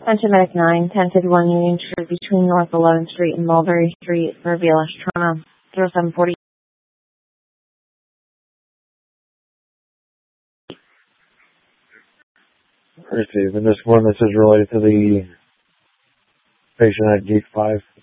Medic 9, 1051 Union Street between North 11th Street and Mulberry Street, Fairview, Toronto, 0740. Received. And this one, this is related to the patient at Geek 5.